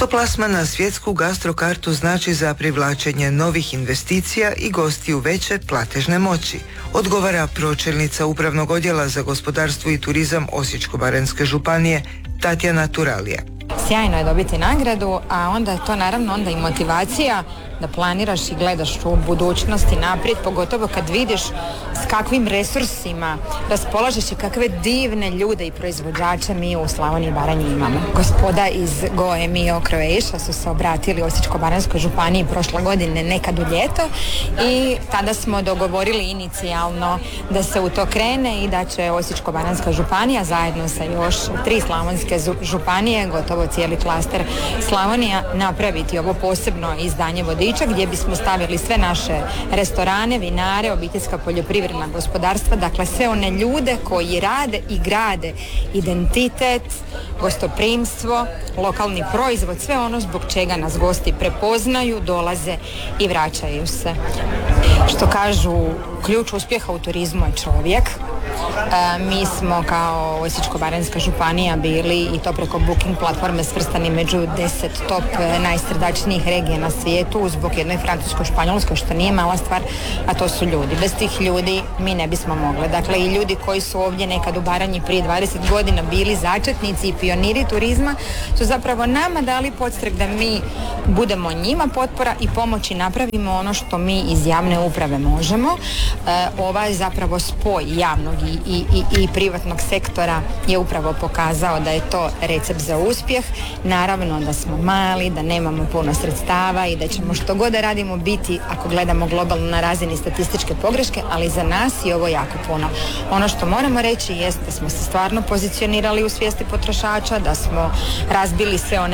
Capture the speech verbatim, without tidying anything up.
Plasman na svjetsku gastrokartu znači za privlačenje novih investicija i gostiju veće platežne moći, odgovara pročelnica Upravnog odjela za gospodarstvo i turizam Osječko-baranjske županije Tatjana Turalija. Sjajno je dobiti nagradu, a onda je to naravno onda i motivacija da planiraš i gledaš u budućnosti naprijed, pogotovo kad vidiš s kakvim resursima raspolažeš i kakve divne ljude i proizvođače mi u Slavoniji i Baranji imamo. Gospoda iz Goemio Croatia su se obratili Osječko-baranjskoj županiji prošle godine nekad u ljeto i tada smo dogovorili inicijalno da se u to krene i da će Osječko-baranjska županija zajedno sa još tri slavonske županije, gotovo cijeli klaster Slavonija, napraviti ovo posebno izdanje vodiča gdje bismo stavili sve naše restorane, vinare, obiteljska poljoprivredna gospodarstva, dakle sve one ljude koji rade i grade identitet, gostoprimstvo, lokalni proizvod, sve ono zbog čega nas gosti prepoznaju, dolaze i vraćaju se. Što kažu, ključ uspjeha u turizmu je čovjek. E, mi smo kao Osječko-baranjska županija bili i to preko booking platforme svrstani među deset top najsrdačnijih regija na svijetu zbog jednoj francuskoj, španjolskoj, što nije mala stvar, a to su ljudi. Bez tih ljudi mi ne bismo mogli. Dakle, i ljudi koji su ovdje nekad u Baranji prije dvadeset godina bili začetnici i pioniri turizma su zapravo nama dali podstrek da mi budemo njima potpora i pomoći napravimo ono što mi iz javne uprave možemo. E, ovaj zapravo spoj javnog i, i, i, i privatnog sektora je upravo pokazao da je to recept za uspjeh. Naravno da smo mali, da nemamo puno sredstava i da ćemo što god da radimo biti, ako gledamo globalno, na razini statističke pogreške, ali za nas je ovo jako puno. Ono što moramo reći jest da smo se stvarno pozicionirali u svijesti potrošača, da smo razbili sve one